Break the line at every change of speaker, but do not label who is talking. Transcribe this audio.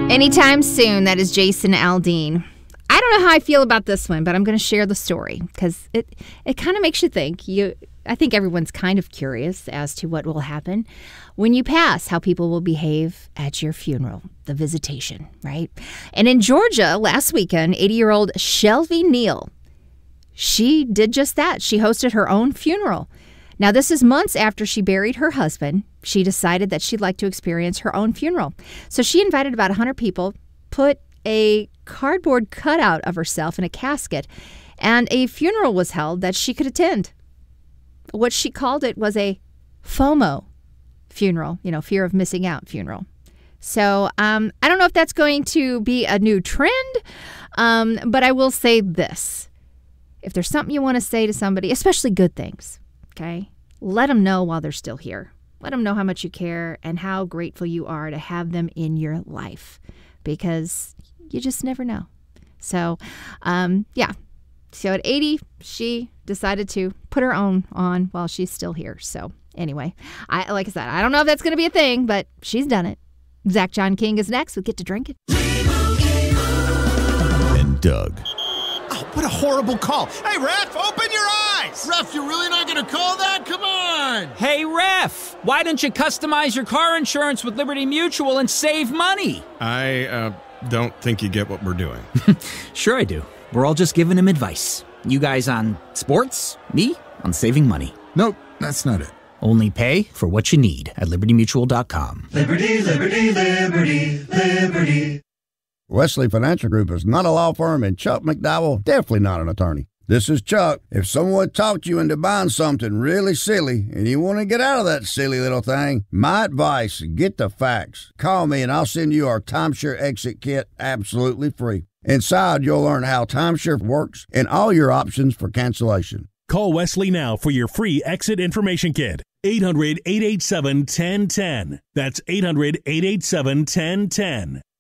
Anytime soon. That is Jason Aldean. I don't know how I feel about this one, but I'm going to share the story because it kind of makes you think. I think everyone's kind of curious as to what will happen when you pass, how people will behave at your funeral, the visitation, right? And in Georgia last weekend, 80-year-old Shelby Neal, she did just that. She hosted her own funeral. Now, this is months after she buried her husband. She decided that she'd like to experience her own funeral. So she invited about 100 people, put a cardboard cutout of herself in a casket, and a funeral was held that she could attend. What she called it was a FOMO funeral, fear of missing out funeral. So I don't know if that's going to be a new trend, but I will say this. If there's something you want to say to somebody, especially good things, okay, let them know while they're still here. Let them know how much you care and how grateful you are to have them in your life, because you just never know. So, yeah. So at 80, she decided to put her own on while she's still here. So anyway, like I said, I don't know if that's going to be a thing, but she's done it. Zach John King is next. We'll get to drink it.
And Doug.
Oh, what a horrible call. Hey, ref, open your eyes. Ref, you're really not going to call that? Come on.
Hey, ref, why don't you customize your car insurance with Liberty Mutual and save money?
I don't think you get what we're doing.
Sure I do. We're all just giving him advice. You guys on sports, me on saving money.
Nope, that's not it.
Only pay for what you need at libertymutual.com.
Liberty, liberty, liberty, liberty.
Wesley Financial Group is not a law firm, and Chuck McDowell definitely not an attorney. This is Chuck. If someone talked you into buying something really silly and you want to get out of that silly little thing, my advice, get the facts. Call me and I'll send you our timeshare exit kit absolutely free. Inside, you'll learn how timeshare works and all your options for cancellation.
Call Wesley now for your free exit information kit. 800-887-1010. That's 800-887-1010.